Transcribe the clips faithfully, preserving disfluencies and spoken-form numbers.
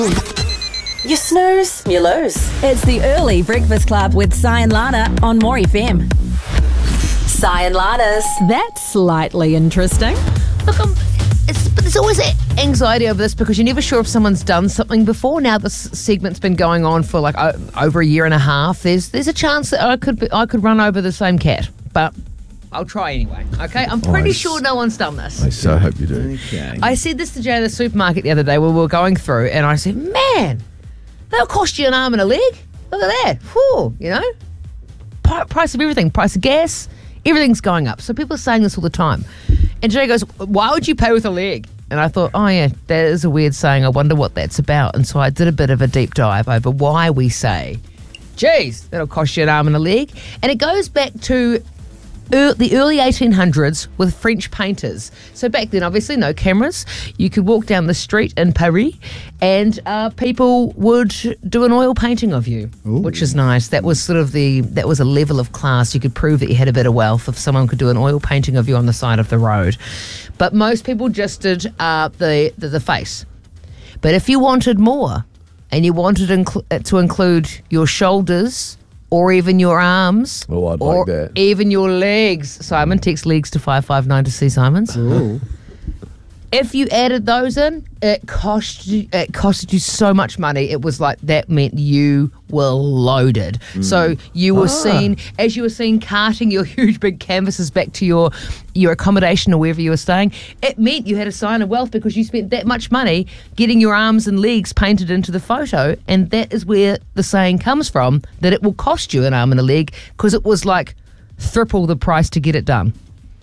You snooze, you lose. It's the Early Breakfast Club with Si and Lana on More F M. Si and Lana's. That's slightly interesting. Look, I'm, it's, but there's always anxiety over this because you're never sure if someone's done something before. Now this segment's been going on for like o- over a year and a half. There's there's a chance that I could be, I could run over the same cat, but I'll try ananyway. Okay, I'm pretty I sure no one's done this. I so hope you do. Okay. I said this to Jay at the supermarket the other day when we were going through, and I said, "Man, that'll cost you an arm and a leg. Look at that. Whew, you know, P- price of everything, price of gas, everything's going up." So people are saying this all the time. And Jay goes, "Why would you pay with a leg?" And I thought, oh yeah, that is a weird saying. I wonder what that's about. And so I did a bit of a deep dive over why we say, geez, that'll cost you an arm and a leg. And it goes back to er- the early eighteen hundreds with French painters. So back then, obviously, no cameras. You could walk down the street in Paris and uh, people would do an oil painting of you, Ooh. Which is nice. That was sort of the, that was a level of class. You could prove that you had a bit of wealth if someone could do an oil painting of you on the side of the road. But most people just did uh, the, the the face. But if you wanted more and you wanted inc- to include your shoulders or even your arms Oh, I'd or like that. even your legs, Simon, text legs to five five nine to see Simons. Ooh. If you added those in, it cost you, it costed you so much money. It was like that meant you were loaded. Mm. So you were ah. seen, as you were seen carting your huge big canvases back to your your accommodation or wherever you were staying, it meant you had a sign of wealth because you spent that much money getting your arms and legs painted into the photo. And that is where the saying comes from, that it will cost you an arm and a leg because it was like triple the price to get it done.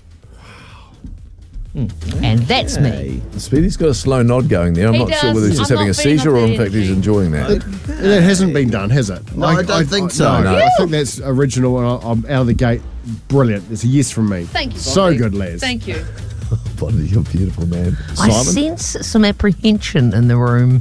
Mm. And that's me. Speedy's got a slow nod going there. I'm He not does. sure whether he's just I'm having a not feeding seizure off or the in fact he's energy. enjoying that. That hasn't been done, has it? No, I don't think so. No, Yeah. I think that's original and I- I'm out of the gate. Brilliant. It's a yes from me. Thank you, So Bonnie. good, Les. Thank you. Bonnie, you're beautiful, man. I Simon? sense some apprehension in the room.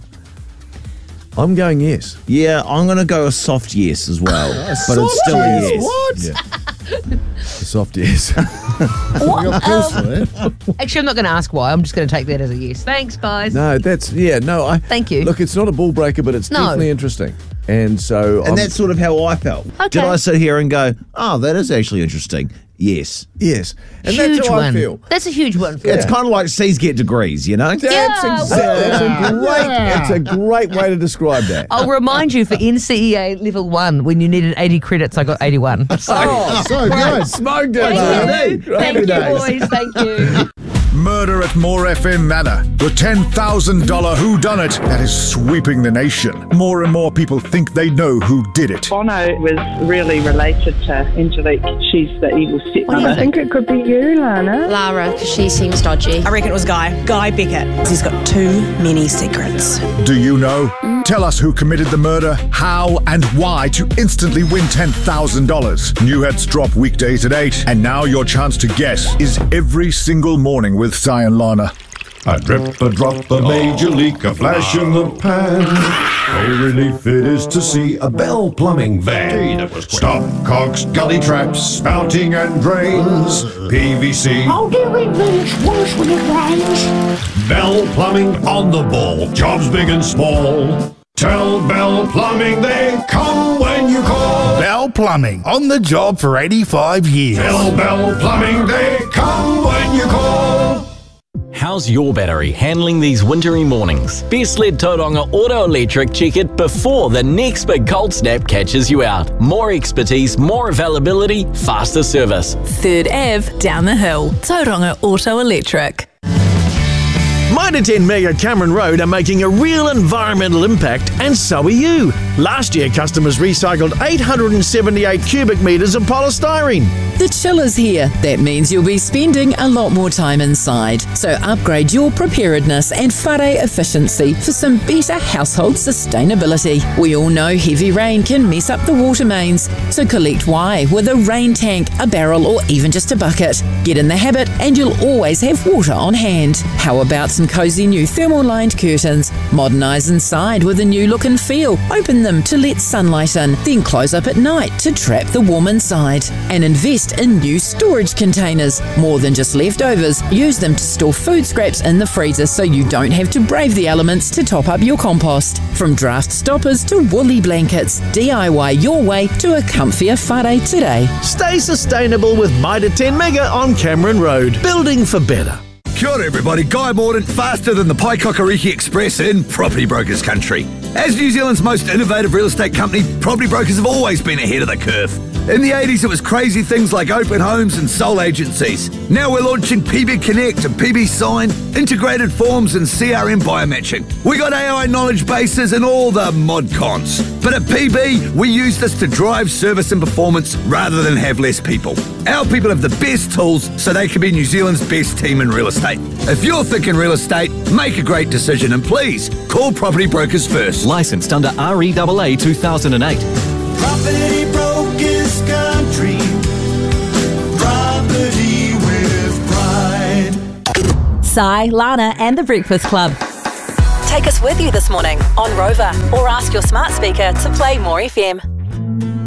I'm going yes. Yeah, I'm going to go a soft yes as well. but it's still a yes. What? Yeah. A soft yes. What? I got pills for Um, that. actually, I'm not going to ask why. I'm just going to take that as a yes. Thanks, guys. No, that's, yeah, no. I Thank you. Look, it's not a ball breaker, but it's No. definitely interesting. And so And I'm, that's sort of how I felt. Okay. Did I sit here and go, oh, that is actually interesting? Yes. yes. And huge that's how one. I feel. That's a huge one for It's you. kind of like C's get degrees, you know? That's, Yeah, exactly, that's a great. That's a great way to describe that. I'll remind you for N C E A level one, when you needed eighty credits, I got eighty-one. So, Oh, So good. smoked it, thank you. man. Thank you, boys. Thank you. Murder at More F M Manor. The ten thousand dollars whodunit that is sweeping the nation. More and more people think they know who did it. Bono was really related to Angelique. She's the evil stepmother. I think it could be you, Lana. Lara, because she seems dodgy. I reckon it was Guy. Guy Beckett. He's got too many secrets. Do you know? Tell us who committed the murder, how and why to instantly win ten thousand dollars. New heads drop weekdays at eight, and now your chance to guess is every single morning with Si and Lana. A drip, a drop, a major leak, a flash in the pan. Oh, relief it is to see a Bell Plumbing van. Stop cogs, gully traps, spouting and drains. P V C. Oh, dear, it means worse when it rains. Bell Plumbing on the ball. Jobs big and small. Tell Bell Plumbing they come when you call. Bell Plumbing, on the job for eighty-five years. Tell Bell Plumbing they come when you call. How's your battery handling these wintry mornings? Best let Tauranga Auto Electric check it before the next big cold snap catches you out. More expertise, more availability, faster service. Third Avenue, down the hill. Tauranga Auto Electric. Mitre ten Mega Cameron Road are making a real environmental impact, and so are you. Last year, customers recycled eight hundred seventy-eight cubic metres of polystyrene. The chill is here. That means you'll be spending a lot more time inside. So upgrade your preparedness and whare efficiency for some better household sustainability. We all know heavy rain can mess up the water mains. So collect Y with a rain tank, a barrel, or even just a bucket. Get in the habit and you'll always have water on hand. How about some cosy new thermal-lined curtains? Modernise inside with a new look and feel. Open them to let sunlight in, then close up at night to trap the warm inside. And invest compost in new storage containers. More than just leftovers, use them to store food scraps in the freezer so you don't have to brave the elements to top up your compost. From draft stoppers to woolly blankets, D I Y your way to a comfier whare today. Stay sustainable with Mitre ten Mega on Cameron Road. Building for better. Kia ora everybody, Guy Morden, faster than the Paikokariki Express in property brokers country. As New Zealand's most innovative real estate company, property brokers have always been ahead of the curve. In the eighties, it was crazy things like open homes and sole agencies. Now we're launching P B Connect and P B Sign, integrated forms and C R M biomatching. We got A I knowledge bases and all the mod cons. But at P B, we use this to drive service and performance rather than have less people. Our people have the best tools so they can be New Zealand's best team in real estate. If you're thinking real estate, make a great decision and please call Property Brokers first. Licensed under R E A A two thousand eight. Property Brokers Country. Property with pride. Sai, Lana and the Breakfast Club. Take us with you this morning on Rover or ask your smart speaker to play More F M.